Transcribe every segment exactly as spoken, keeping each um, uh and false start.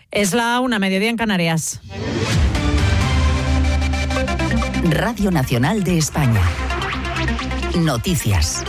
Es la una, mediodía en Canarias. Radio Nacional de España. Noticias.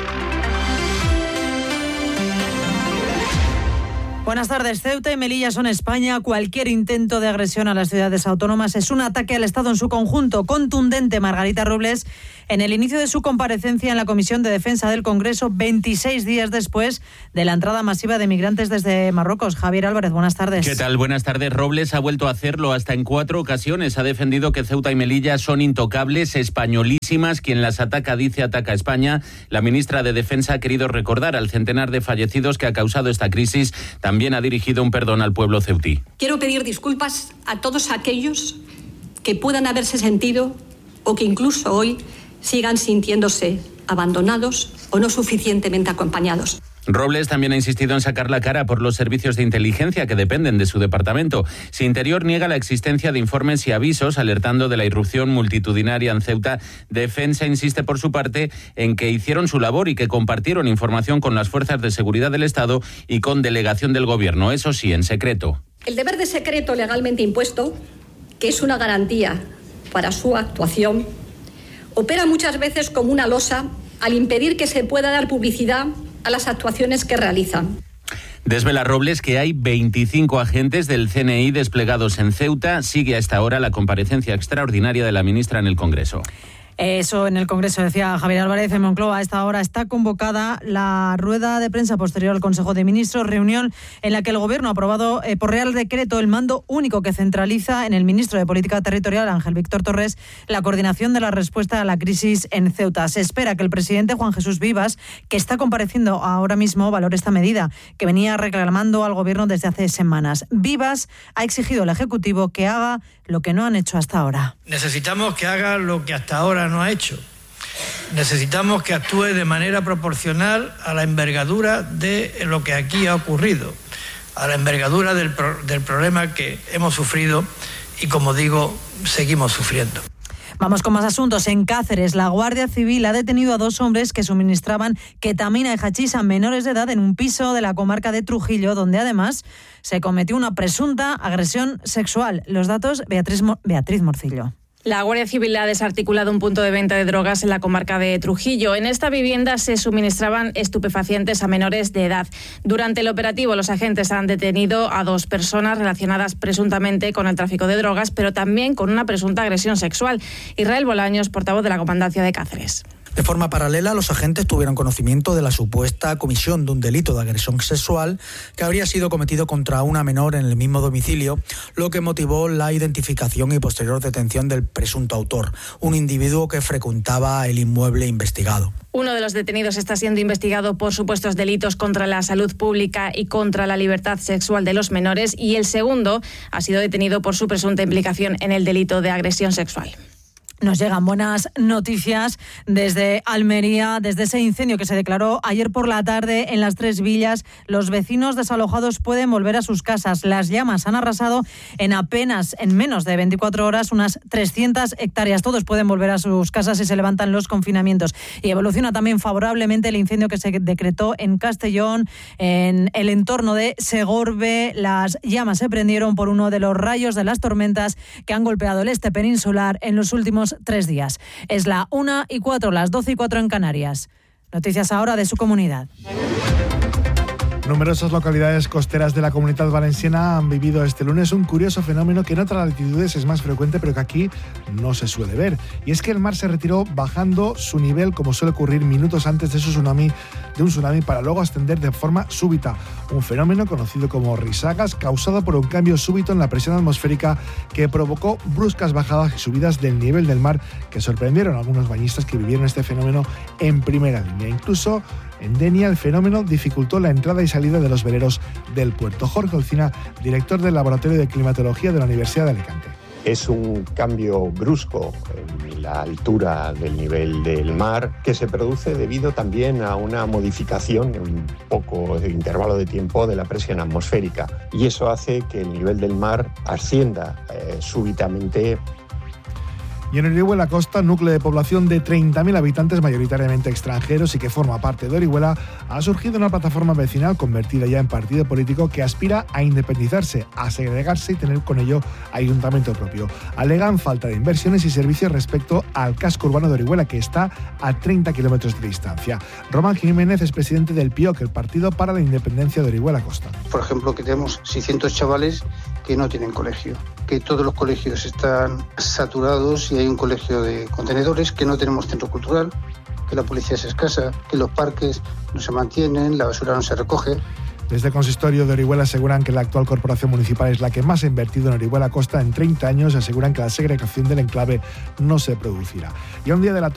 Buenas tardes. Ceuta y Melilla son España. Cualquier intento de agresión a las ciudades autónomas es un ataque al Estado en su conjunto. Contundente, Margarita Robles, en el inicio de su comparecencia en la Comisión de Defensa del Congreso, veintiséis días después de la entrada masiva de migrantes desde Marruecos. Javier Álvarez, buenas tardes. ¿Qué tal? Buenas tardes. Robles ha vuelto a hacerlo hasta en cuatro ocasiones. Ha defendido que Ceuta y Melilla son intocables, españolísimas. Quien las ataca dice ataca a España. La ministra de Defensa ha querido recordar al centenar de fallecidos que ha causado esta crisis. También También ha dirigido un perdón al pueblo ceutí. Quiero pedir disculpas a todos aquellos que puedan haberse sentido o que incluso hoy sigan sintiéndose abandonados o no suficientemente acompañados. Robles también ha insistido en sacar la cara por los servicios de inteligencia que dependen de su departamento. Si Interior niega la existencia de informes y avisos alertando de la irrupción multitudinaria en Ceuta, Defensa insiste por su parte en que hicieron su labor y que compartieron información con las fuerzas de seguridad del Estado y con delegación del Gobierno, eso sí, en secreto. El deber de secreto legalmente impuesto, que es una garantía para su actuación, opera muchas veces como una losa al impedir que se pueda dar publicidad a las actuaciones que realizan. Desvela Robles que hay veinticinco agentes del C N I desplegados en Ceuta. Sigue a esta hora la comparecencia extraordinaria de la ministra en el Congreso. Eso en el Congreso, decía Javier Álvarez. En Moncloa a esta hora está convocada la rueda de prensa posterior al Consejo de Ministros, reunión en la que el Gobierno ha aprobado eh, por Real Decreto el mando único que centraliza en el ministro de Política Territorial, Ángel Víctor Torres, la coordinación de la respuesta a la crisis en Ceuta. Se espera que el presidente Juan Jesús Vivas, que está compareciendo ahora mismo, valore esta medida, que venía reclamando al Gobierno desde hace semanas. Vivas ha exigido al Ejecutivo que haga lo que no han hecho hasta ahora. Necesitamos que haga lo que hasta ahora no ha hecho. Necesitamos que actúe de manera proporcional a la envergadura de lo que aquí ha ocurrido, a la envergadura del, pro- del problema que hemos sufrido y, como digo, seguimos sufriendo. Vamos con más asuntos. En Cáceres, la Guardia Civil ha detenido a dos hombres que suministraban ketamina y hachís a menores de edad en un piso de la comarca de Trujillo, donde además se cometió una presunta agresión sexual. Los datos, Beatriz, Mo- Beatriz Morcillo. La Guardia Civil ha desarticulado un punto de venta de drogas en la comarca de Trujillo. En esta vivienda se suministraban estupefacientes a menores de edad. Durante el operativo, los agentes han detenido a dos personas relacionadas presuntamente con el tráfico de drogas, pero también con una presunta agresión sexual. Israel Bolaños, portavoz de la Comandancia de Cáceres. De forma paralela, los agentes tuvieron conocimiento de la supuesta comisión de un delito de agresión sexual que habría sido cometido contra una menor en el mismo domicilio, lo que motivó la identificación y posterior detención del presunto autor, un individuo que frecuentaba el inmueble investigado. Uno de los detenidos está siendo investigado por supuestos delitos contra la salud pública y contra la libertad sexual de los menores, y el segundo ha sido detenido por su presunta implicación en el delito de agresión sexual. Nos llegan buenas noticias desde Almería, desde ese incendio que se declaró ayer por la tarde en las Tres Villas. Los vecinos desalojados pueden volver a sus casas. Las llamas han arrasado en apenas, en menos de veinticuatro horas, unas trescientas hectáreas. Todos pueden volver a sus casas y se levantan los confinamientos. Y evoluciona también favorablemente el incendio que se decretó en Castellón, en el entorno de Segorbe. Las llamas se prendieron por uno de los rayos de las tormentas que han golpeado el este peninsular en los últimos tres días. Es la una y cuatro, las doce y cuatro en Canarias. Noticias ahora de su comunidad. Numerosas localidades costeras de la Comunidad Valenciana han vivido este lunes un curioso fenómeno que en otras latitudes es más frecuente, pero que aquí no se suele ver. Y es que el mar se retiró bajando su nivel, como suele ocurrir minutos antes de su tsunami, de un tsunami, para luego ascender de forma súbita. Un fenómeno conocido como risagas, causado por un cambio súbito en la presión atmosférica que provocó bruscas bajadas y subidas del nivel del mar que sorprendieron a algunos bañistas que vivieron este fenómeno en primera línea. Incluso en Denia, el fenómeno dificultó la entrada y salida de los veleros del puerto. Jorge Olcina, director del Laboratorio de Climatología de la Universidad de Alicante. Es un cambio brusco en la altura del nivel del mar que se produce debido también a una modificación en un poco de intervalo de tiempo de la presión atmosférica, y eso hace que el nivel del mar ascienda eh, súbitamente. Y en Orihuela Costa, núcleo de población de treinta mil habitantes, mayoritariamente extranjeros y que forma parte de Orihuela, ha surgido una plataforma vecinal convertida ya en partido político que aspira a independizarse, a segregarse y tener con ello ayuntamiento propio. Alegan falta de inversiones y servicios respecto al casco urbano de Orihuela, que está a treinta kilómetros de distancia. Román Jiménez es presidente del P I O C, el Partido para la Independencia de Orihuela Costa. Por ejemplo, que tenemos seiscientos chavales que no tienen colegio, que todos los colegios están saturados y hay un colegio de contenedores, que no tenemos centro cultural, que la policía es escasa, que los parques no se mantienen, la basura no se recoge. Desde el consistorio de Orihuela aseguran que la actual corporación municipal es la que más ha invertido en Orihuela Costa en treinta años y aseguran que la segregación del enclave no se producirá. Y a un día de la